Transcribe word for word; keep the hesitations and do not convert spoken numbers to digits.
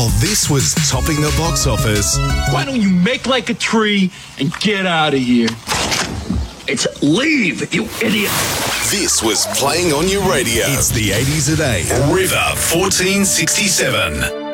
while this was topping the box office. Why don't you make like a tree and get out of here? It's leave, you idiot. This was playing on your radio. It's the eighties a day. River fourteen sixty-seven.